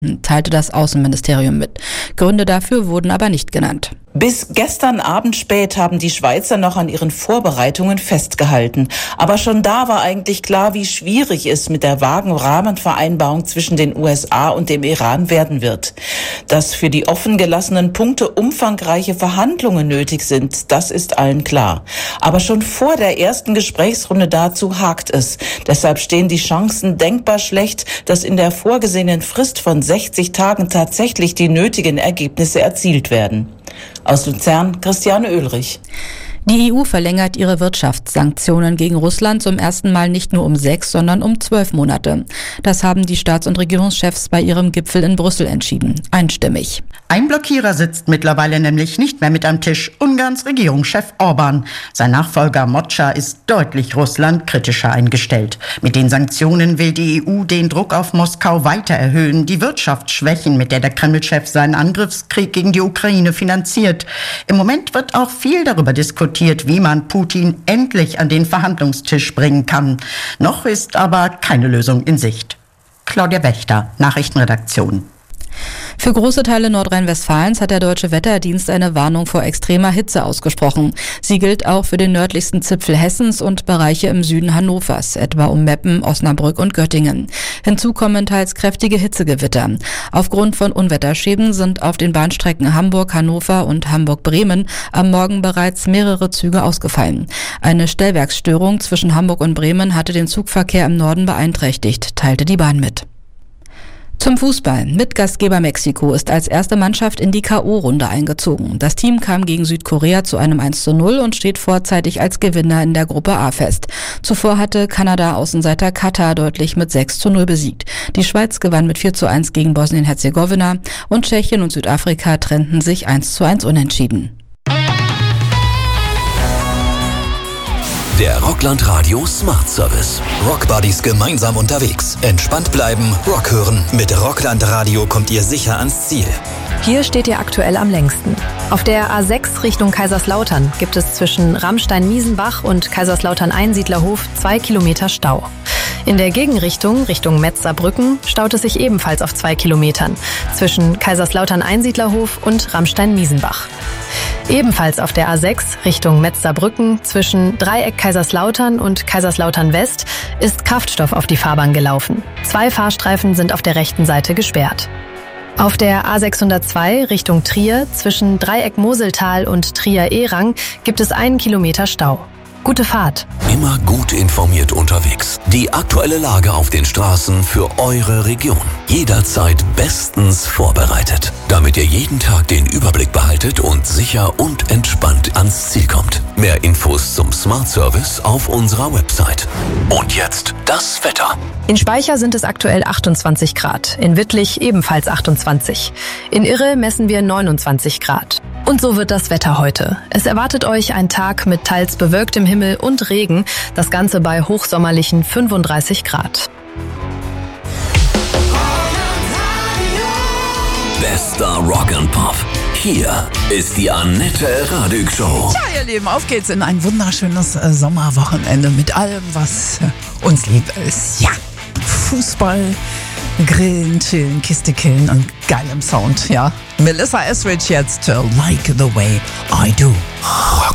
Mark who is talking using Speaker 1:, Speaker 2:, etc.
Speaker 1: teilte das Außenministerium mit. Gründe dafür wurden aber nicht genannt.
Speaker 2: Bis gestern Abend spät haben die Schweizer noch an ihren Vorbereitungen festgehalten. Aber schon da war eigentlich klar, wie schwierig es mit der vagen Rahmenvereinbarung zwischen den USA und dem Iran werden wird. Dass für die offen gelassenen Punkte umfangreiche Verhandlungen nötig sind, das ist allen klar. Aber schon vor der ersten Gesprächsrunde dazu hakt es. Deshalb stehen die Chancen denkbar schlecht, dass in der vorgesehenen Frist von 60 Tagen tatsächlich die nötigen Ergebnisse erzielt werden. Aus Luzern, Christiane Oehlrich.
Speaker 1: Die EU verlängert ihre Wirtschaftssanktionen gegen Russland zum ersten Mal nicht nur um 6, sondern um 12 Monate. Das haben die Staats- und Regierungschefs bei ihrem Gipfel in Brüssel entschieden. Einstimmig.
Speaker 3: Ein Blockierer sitzt mittlerweile nämlich nicht mehr mit am Tisch, Ungarns Regierungschef Orbán. Sein Nachfolger Mocsa ist deutlich russlandkritischer eingestellt. Mit den Sanktionen will die EU den Druck auf Moskau weiter erhöhen, die Wirtschaft schwächen, mit der Kreml-Chef seinen Angriffskrieg gegen die Ukraine finanziert. Im Moment wird auch viel darüber diskutiert, wie man Putin endlich an den Verhandlungstisch bringen kann. Noch ist aber keine Lösung in Sicht. Claudia Wächter, Nachrichtenredaktion.
Speaker 1: Für große Teile Nordrhein-Westfalens hat der Deutsche Wetterdienst eine Warnung vor extremer Hitze ausgesprochen. Sie gilt auch für den nördlichsten Zipfel Hessens und Bereiche im Süden Hannovers, etwa um Meppen, Osnabrück und Göttingen. Hinzu kommen teils kräftige Hitzegewitter. Aufgrund von Unwetterschäden sind auf den Bahnstrecken Hamburg-Hannover und Hamburg-Bremen am Morgen bereits mehrere Züge ausgefallen. Eine Stellwerksstörung zwischen Hamburg und Bremen hatte den Zugverkehr im Norden beeinträchtigt, teilte die Bahn mit. Zum Fußball. Mitgastgeber Mexiko ist als erste Mannschaft in die K.O.-Runde eingezogen. Das Team kam gegen Südkorea zu einem 1:0 und steht vorzeitig als Gewinner in der Gruppe A fest. Zuvor hatte Kanada-Außenseiter Katar deutlich mit 6:0 besiegt. Die Schweiz gewann mit 4:1 gegen Bosnien-Herzegowina und Tschechien und Südafrika trennten sich 1:1 unentschieden.
Speaker 4: Der Rockland Radio Smart Service. Rockbuddies gemeinsam unterwegs. Entspannt bleiben, Rock hören. Mit Rockland Radio kommt ihr sicher ans Ziel.
Speaker 5: Hier steht ihr aktuell am längsten. Auf der A6 Richtung Kaiserslautern gibt es zwischen Rammstein-Miesenbach und Kaiserslautern-Einsiedlerhof 2 Kilometer Stau. In der Gegenrichtung, Richtung Metz-Saarbrücken, staut es sich ebenfalls auf 2 Kilometern zwischen Kaiserslautern-Einsiedlerhof und Rammstein-Miesenbach. Ebenfalls auf der A6 Richtung Metz-Saarbrücken zwischen Dreieck Kaiserslautern und Kaiserslautern West ist Kraftstoff auf die Fahrbahn gelaufen. 2 Fahrstreifen sind auf der rechten Seite gesperrt. Auf der A602 Richtung Trier zwischen Dreieck Moseltal und Trier-Ehrang gibt es 1 Kilometer Stau. Gute Fahrt.
Speaker 4: Immer gut informiert unterwegs. Die aktuelle Lage auf den Straßen für eure Region. Jederzeit bestens vorbereitet, damit ihr jeden Tag den Überblick behaltet und sicher und entspannt ans Ziel kommt. Mehr Infos zum Smart Service auf unserer Website. Und jetzt das Wetter.
Speaker 5: In Speicher sind es aktuell 28 Grad, in Wittlich ebenfalls 28. In Irre messen wir 29 Grad. Und so wird das Wetter heute. Es erwartet euch ein Tag mit teils bewölktem Himmel und Regen, das Ganze bei hochsommerlichen 35 Grad.
Speaker 4: Bester Rock and Pop. Hier ist die Annette Radig Show.
Speaker 6: Ja, ihr Lieben, auf geht's in ein wunderschönes Sommerwochenende mit allem, was uns lieb ist. Ja, Fußball, Grillen, Chillen, Kiste killen und geilem Sound, ja. Melissa Etheridge jetzt, Like the Way I Do.